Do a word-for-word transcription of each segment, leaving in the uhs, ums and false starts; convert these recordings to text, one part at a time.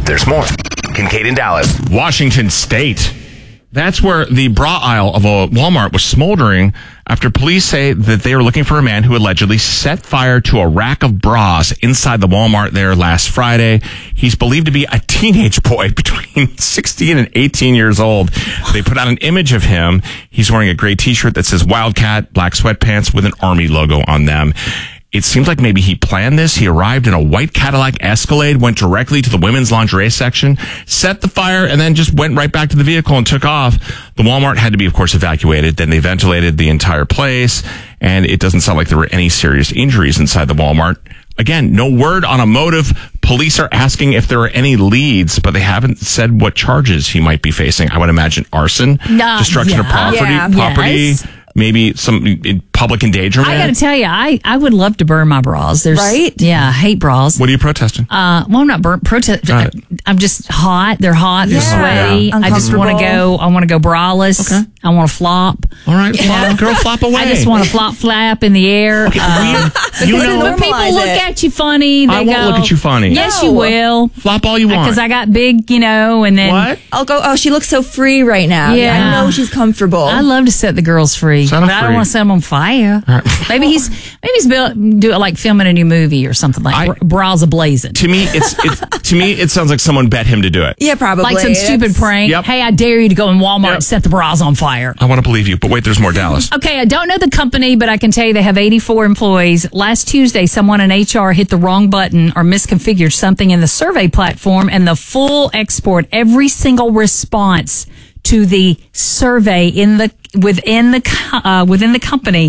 There's more. Kincaid in Dallas. Washington State. That's where the bra aisle of a Walmart was smoldering after police say that they were looking for a man who allegedly set fire to a rack of bras inside the Walmart there last Friday. He's believed to be a teenage boy between sixteen and eighteen years old. They put out an image of him. He's wearing a gray t-shirt that says Wildcat, black sweatpants with an Army logo on them. It seems like maybe he planned this. He arrived in a white Cadillac Escalade, went directly to the women's lingerie section, set the fire, and then just went right back to the vehicle and took off. The Walmart had to be, of course, evacuated. Then they ventilated the entire place, and it doesn't sound like there were any serious injuries inside the Walmart. Again, no word on a motive. Police are asking if there are any leads, but they haven't said what charges he might be facing. I would imagine arson, no, destruction yeah. of property, yeah. property. Yes. Maybe some public endangerment. I got to tell you, I, I would love to burn my bras. There's, right? Yeah, I hate bras. What are you protesting? Uh, well, I'm not burnt. Protest. I, I'm just hot. They're hot. They're Yeah. sweaty. Yeah. I just want to go. I want to go braless. Okay. I want to flop. All right, flop, girl, flop away. I just want to flop flap in the air. Okay, um, you because know, when people normalize look it. at you funny, they I go, won't look at you funny. Yes, No. you will. Flop all you want. Because I got big, you know, and then What? I'll go, oh, she looks so free right now. Yeah. I know she's comfortable. I love to set the girls free, Set but 'em I free. don't want to set them on fire. right. Maybe he's maybe he's built, do it like filming a new movie or something like I- bra- bras ablazing. To me, it's, it's to me it sounds like someone bet him to do it. yeah, probably. Like some stupid It's- prank. Yep. Hey, I dare you to go in Walmart Yep. and set the bras on fire. I want to believe you, but wait, there's more, Dallas. Okay, I don't know the company, but I can tell you they have eighty-four employees. Last Tuesday, someone in H R hit the wrong button or misconfigured something in the survey platform, and the full export, every single response to the survey in the within the co- uh, within the company,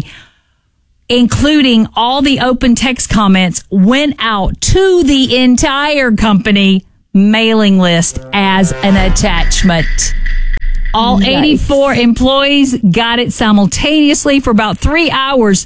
including all the open text comments, went out to the entire company mailing list as an attachment. All Yikes. eighty-four employees got it simultaneously for about three hours.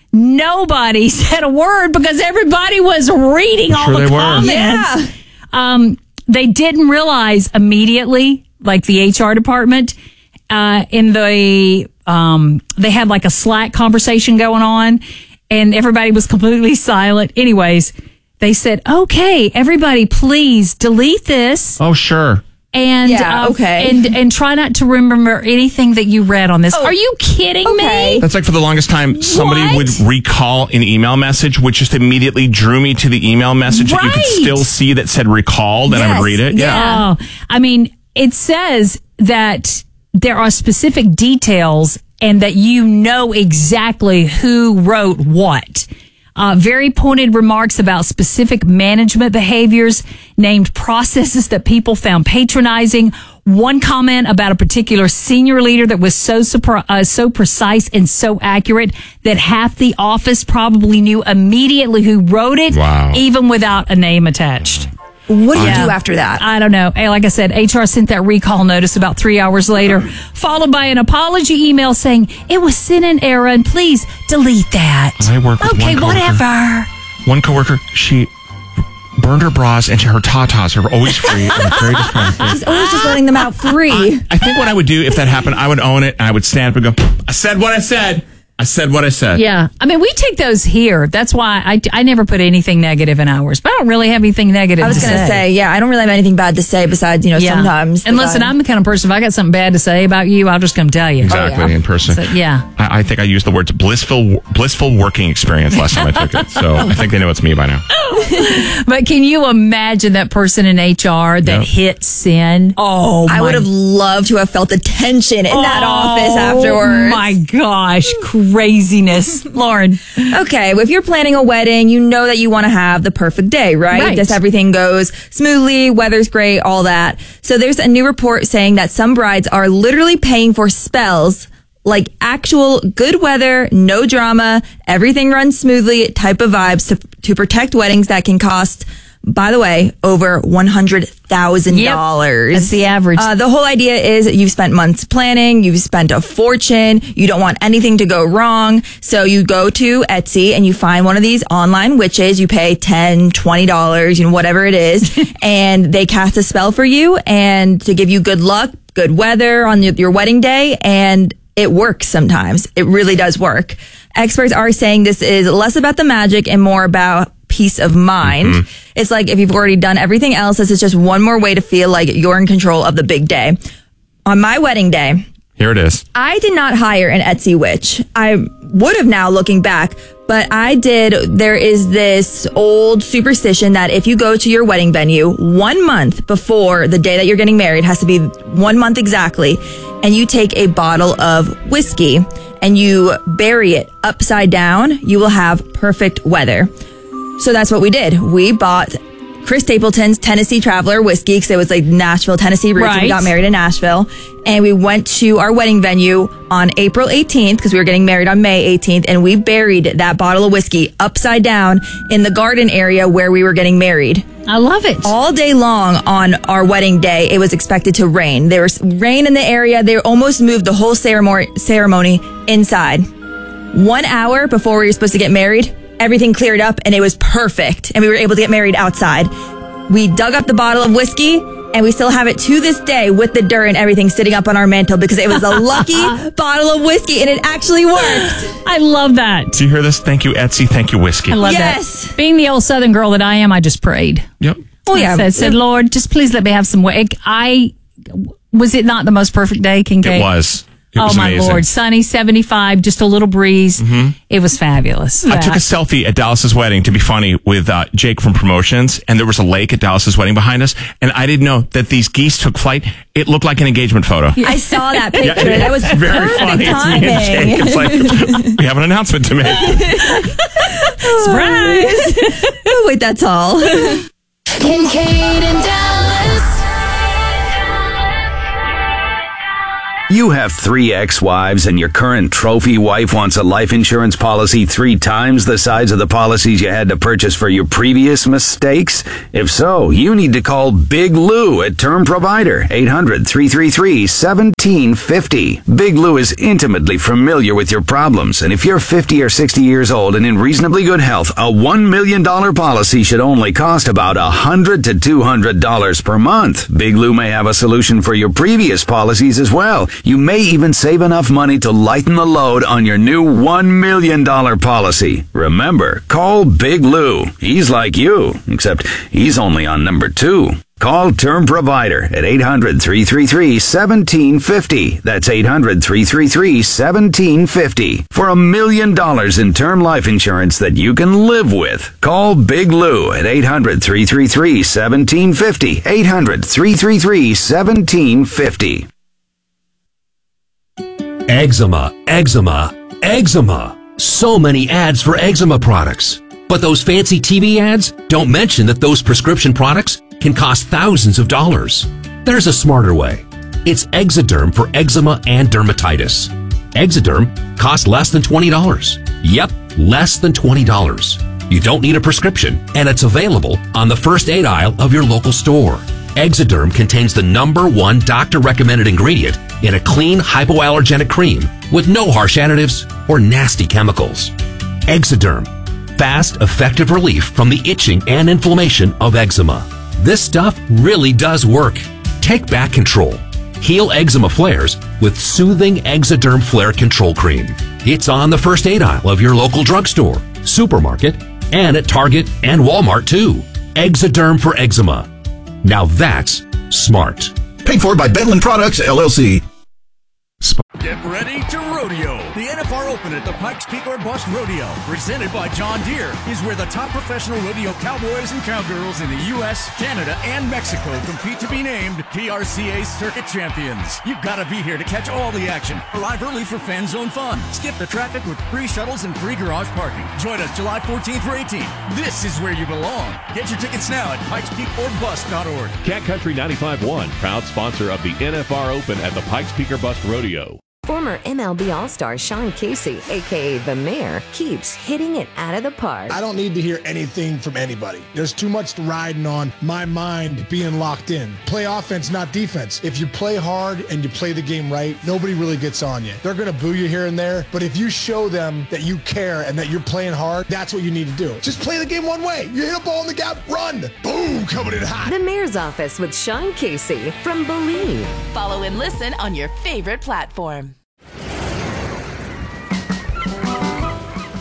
Nobody said a word because everybody was reading all Sure the they were. comments. Yeah. Um, they didn't realize immediately, like the H R department, uh, in the, um, they had like a Slack conversation going on and everybody was completely silent. Anyways, they said, okay, everybody, please delete this. Oh, sure. And Yeah, uh, okay. and and try not to remember anything that you read on this. Oh, Are you kidding okay. me? That's like for the longest time, somebody What? would recall an email message, which just immediately drew me to the email message that you could Right. still see that said recalled, and I Yes, would read it. Yeah. Oh, I mean, it says that there are specific details and that you know exactly who wrote what. Uh, very pointed remarks about specific management behaviors, named processes that people found patronizing. One comment about a particular senior leader that was so surpri- uh, so precise and so accurate that half the office probably knew immediately who wrote it, Wow. even without a name attached. What do you Yeah. do after that? I don't know. Hey, like I said, H R sent that recall notice about three hours later, followed by an apology email saying it was sent in error and please delete that. I work with okay, one coworker. whatever. One coworker, she burned her bras and her tatas are always free and it's very distracting. She's always just letting them out free. I think what I would do if that happened, I would own it and I would stand up and go, I said what I said. I said what I said. Yeah. I mean, we take those here. That's why I, I never put anything negative in ours, but I don't really have anything negative I was to going to say, yeah, I don't really have anything bad to say besides, you know, Yeah. sometimes. And listen, I'm the kind of person, if I got something bad to say about you, I'll just come tell you. Exactly, Oh, yeah. in person. So, yeah. I, I think I used the words blissful blissful working experience last time I took it. So I think they know it's me by now. But can you imagine that person in H R that Yep. hit send? Oh, I my would have loved to have felt the tension in that office Oh, afterwards. my gosh, craziness. Lauren. Okay, well, if you're planning a wedding, you know that you want to have the perfect day, right? Right. Just everything goes smoothly, weather's great, all that. So there's a new report saying that some brides are literally paying for spells like actual good weather, no drama, everything runs smoothly type of vibes to, to protect weddings that can cost, by the way, over one hundred thousand dollars. Yep, that's the average. Uh, the whole idea is you've spent months planning, you've spent a fortune, you don't want anything to go wrong. So you go to Etsy and you find one of these online witches, you pay ten dollars, twenty dollars, you know, whatever it is, and they cast a spell for you and to give you good luck, good weather on your, your wedding day, and it works sometimes. It really does work. Experts are saying this is less about the magic and more about peace of mind. Mm-hmm. It's like if you've already done everything else, this is just one more way to feel like you're in control of the big day. On my wedding day, here it is. I did not hire an Etsy witch. I would have now looking back, but I did. There is this old superstition that if you go to your wedding venue one month before the day that you're getting married, has to be one month exactly, and you take a bottle of whiskey and you bury it upside down, you will have perfect weather. So that's what we did. We bought Chris Stapleton's Tennessee Traveler whiskey because it was like Nashville, Tennessee roots. Right. And we got married in Nashville. And we went to our wedding venue on April eighteenth because we were getting married on May eighteenth. And we buried that bottle of whiskey upside down in the garden area where we were getting married. I love it. All day long on our wedding day, it was expected to rain. There was rain in the area. They almost moved the whole ceremony, ceremony inside. One hour before we were supposed to get married, everything cleared up and it was perfect. And we were able to get married outside. We dug up the bottle of whiskey and we still have it to this day with the dirt and everything sitting up on our mantle because it was a lucky bottle of whiskey and it actually worked. I love that. Do you hear this? Thank you, Etsy. Thank you, whiskey. I love Yes. that. Being the old Southern girl that I am, I just prayed. Yep. Oh, yeah. I said, said, Lord, just please let me have some way. I, was it not the most perfect day, Kincaid? It was. It oh, was my amazing. Lord. Sunny, seventy-five, just a little breeze. Mm-hmm. It was fabulous. I took a selfie at Dallas's wedding to be funny with uh, Jake from promotions, and there was a lake at Dallas's wedding behind us, and I didn't know that these geese took flight. It looked like an engagement photo. I saw that picture. Yeah, that was very perfect funny. timing. It's me and Jake. It's like, we have an announcement to make. Surprise. Oh, wait, that's all. Kincaid and Dallas. You have three ex-wives and your current trophy wife wants a life insurance policy three times the size of the policies you had to purchase for your previous mistakes? If so, you need to call Big Lou at Term Provider, eight hundred, three three three, one seven five zero. Big Lou is intimately familiar with your problems, and if you're fifty or sixty years old and in reasonably good health, a one million dollars policy should only cost about one hundred to two hundred dollars per month. Big Lou may have a solution for your previous policies as well. You may even save enough money to lighten the load on your new one million dollars policy. Remember, call Big Lou. He's like you, except he's only on number two. Call Term Provider at eight hundred, three three three, one seven five zero. That's eight hundred, three three three, one seven five zero. For a million dollars in term life insurance that you can live with. Call Big Lou at eight hundred, three three three, one seven five zero. eight hundred, three three three, one seven five zero. Eczema, eczema, eczema. So many ads for eczema products. But those fancy T V ads don't mention that those prescription products can cost thousands of dollars. There's a smarter way. It's Exoderm for eczema and dermatitis. Exoderm costs less than twenty dollars. Yep, less than twenty dollars. You don't need a prescription, and it's available on the first aid aisle of your local store. Exoderm contains the number one doctor-recommended ingredient in a clean, hypoallergenic cream with no harsh additives or nasty chemicals. Exoderm. Fast, effective relief from the itching and inflammation of eczema. This stuff really does work. Take back control. Heal eczema flares with soothing Exoderm Flare Control Cream. It's on the first aid aisle of your local drugstore, supermarket, and at Target and Walmart too. Exoderm for eczema. Now that's smart. Paid for by Bedlin Products, L L C. Get ready to rodeo. The N F R Open at the Pikes Peak or Bust Rodeo, presented by John Deere, is where the top professional rodeo cowboys and cowgirls in the U S, Canada, and Mexico compete to be named P R C A Circuit Champions. You've got to be here to catch all the action. Arrive early for fan zone fun. Skip the traffic with free shuttles and free garage parking. Join us July fourteenth or eighteenth. This is where you belong. Get your tickets now at pikes peak or bust dot org. Cat Country ninety-five point one, proud sponsor of the N F R Open at the Pikes Peak or Bust Rodeo. Former M L B All-Star Sean Casey, a k a. The Mayor, keeps hitting it out of the park. I don't need to hear anything from anybody. There's too much riding on my mind being locked in. Play offense, not defense. If you play hard and you play the game right, nobody really gets on you. They're going to boo you here and there, but if you show them that you care and that you're playing hard, that's what you need to do. Just play the game one way. You hit a ball in the gap, run. Boom, coming in hot. The Mayor's Office with Sean Casey from Believe. Follow and listen on your favorite platform.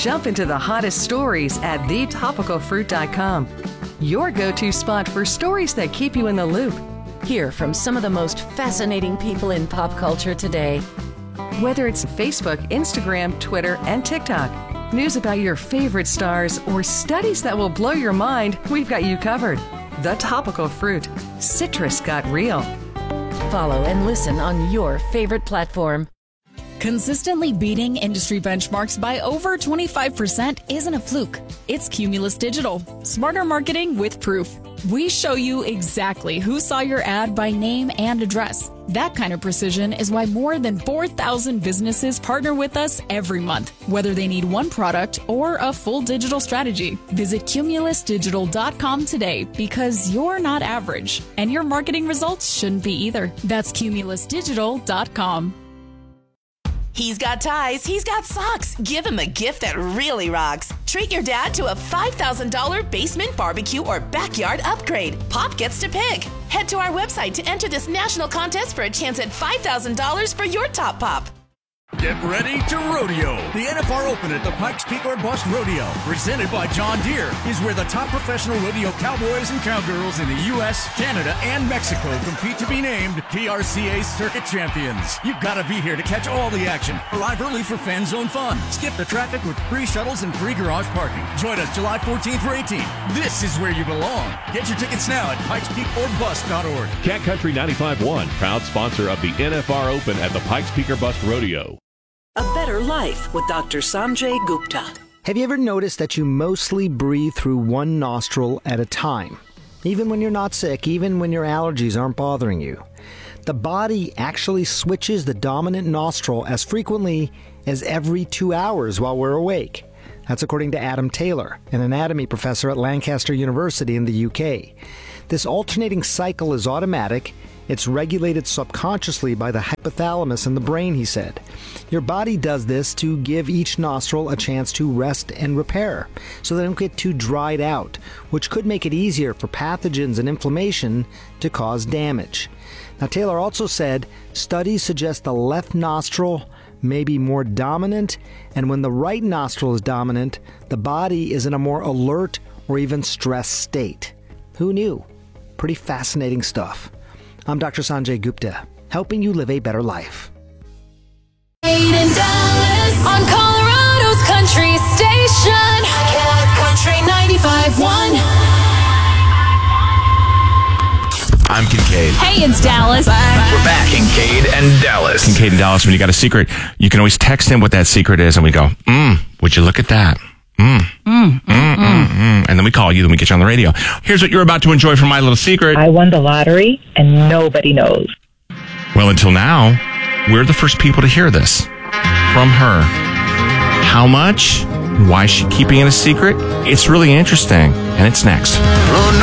Jump into the hottest stories at the topical fruit dot com. Your go-to spot for stories that keep you in the loop. Hear from some of the most fascinating people in pop culture today. Whether it's Facebook, Instagram, Twitter, and TikTok, news about your favorite stars, or studies that will blow your mind, we've got you covered. The Topical Fruit. Citrus got real. Follow and listen on your favorite platform. Consistently beating industry benchmarks by over twenty-five percent isn't a fluke. It's Cumulus Digital. Smarter marketing with proof. We show you exactly who saw your ad by name and address. That kind of precision is why more than four thousand businesses partner with us every month, whether they need one product or a full digital strategy. Visit cumulus digital dot com today because you're not average, and your marketing results shouldn't be either. That's cumulus digital dot com. He's got ties, he's got socks. Give him a gift that really rocks. Treat your dad to a five thousand dollars basement barbecue or backyard upgrade. Pop gets to pick. Head to our website to enter this national contest for a chance at five thousand dollars for your top pop. Get ready to rodeo. The N F R Open at the Pikes Peak or Bust Rodeo, presented by John Deere, is where the top professional rodeo cowboys and cowgirls in the U S, Canada, and Mexico compete to be named P R C A Circuit Champions. You've got to be here to catch all the action. Arrive early for fan zone fun. Skip the traffic with free shuttles and free garage parking. Join us July fourteenth through eighteenth. This is where you belong. Get your tickets now at pikes peak or bust dot org. Cat Country ninety-five point one, proud sponsor of the N F R Open at the Pikes Peak or Bust Rodeo. A Better Life with Doctor Sanjay Gupta. Have you ever noticed that you mostly breathe through one nostril at a time? Even when you're not sick, even when your allergies aren't bothering you. The body actually switches the dominant nostril as frequently as every two hours while we're awake. That's according to Adam Taylor, an anatomy professor at Lancaster University in the U K. This alternating cycle is automatic. It's regulated subconsciously by the hypothalamus in the brain, he said. Your body does this to give each nostril a chance to rest and repair, so they don't get too dried out, which could make it easier for pathogens and inflammation to cause damage. Now, Taylor also said studies suggest the left nostril may be more dominant, and when the right nostril is dominant, the body is in a more alert or even stressed state. Who knew? Pretty fascinating stuff. I'm Doctor Sanjay Gupta, helping you live a better life. Kate and Dallas on Colorado's country station. Cat Country ninety-five point one. I'm Kincaid. Hey, it's Dallas. We're back. Kincaid and Dallas. Kincaid and Dallas, when you got a secret, you can always text him what that secret is, and we go, mm, would you look at that? Mm. Mm, mm, mm, mm, mm. And then we call you, then we get you on the radio. Here's what you're about to enjoy from My Little Secret. I won the lottery, and nobody knows. Well, until now, we're the first people to hear this from her. How much? Why is she keeping it a secret? It's really interesting, and it's next. Oh,